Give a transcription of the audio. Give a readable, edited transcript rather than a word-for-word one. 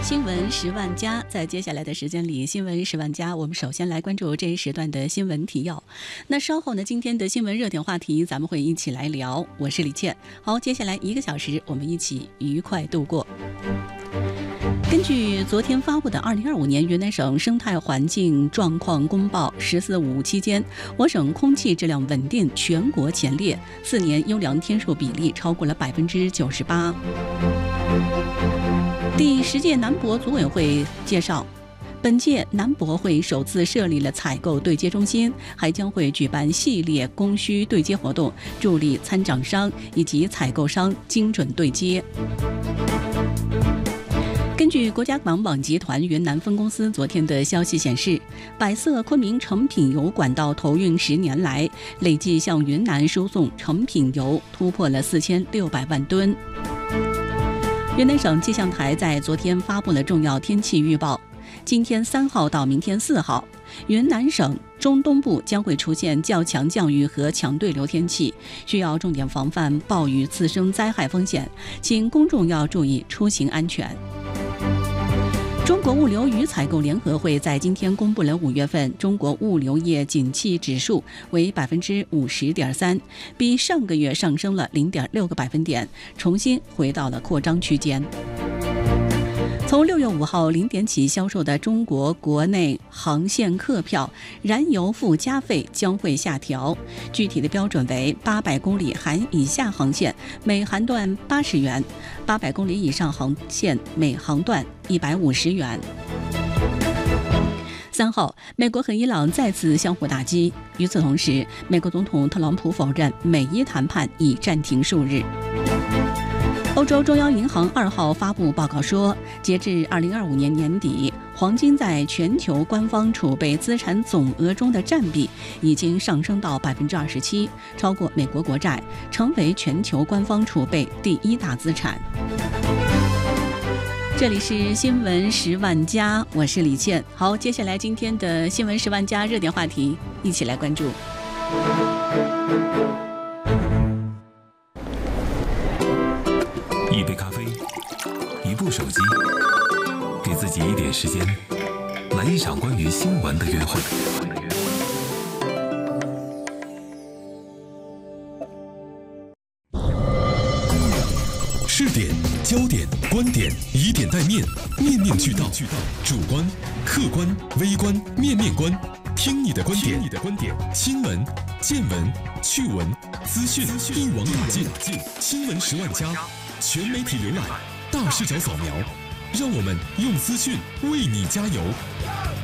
新闻十万加，在接下来的时间里，新闻十万加，我们首先来关注这一时段的新闻提要。那稍后呢，今天的新闻热点话题，咱们会一起来聊。我是李倩。好，接下来1个小时，我们一起愉快度过。根据昨天发布的2025年云南省生态环境状况公报，“14·5”期间，我省空气质量稳定全国前列，4年优良天数比例超过了98%。第10届南博组委会介绍，本届南博会首次设立了采购对接中心，还将会举办系列供需对接活动，助力参展商以及采购商精准对接。根据国家广网集团云南分公司昨天的消息显示，百色昆明成品油管道投运10年来，累计向云南输送成品油突破了4600万吨。云南省气象台在昨天发布了重要天气预报，今天3号到明天4号，云南省中东部将会出现较强降雨和强对流天气，需要重点防范暴雨次生灾害风险，请公众要注意出行安全。中国物流与采购联合会在今天公布了5月份中国物流业景气指数为50.3%，比上个月上升了0.6个百分点，重新回到了扩张区间。从6月5号0点起销售的中国国内航线客票燃油附加费将会下调，具体的标准为800公里含以下航线每航段80元，800公里以上航线每航段150元。3号，美国和伊朗再次相互打击。与此同时，美国总统特朗普否认美伊谈判已暂停数日。欧洲中央银行2号发布报告说，截至2025年年底，黄金在全球官方储备资产总额中的占比已经上升到27%，超过美国国债，成为全球官方储备第1大资产。这里是新闻10万加，我是李倩。好，接下来今天的新闻10万加热点话题，一起来关注。 一杯咖啡，一部手机，给自己一点时间，来一场关于新闻的约会。视点、焦点、观点，以点带面，面面俱到，主观、客观、微观，面面观。听你的观点，新闻、见闻、趣闻、资讯一网打尽。新闻10万加，全媒体浏览，大视角扫描，让我们用资讯为你加油。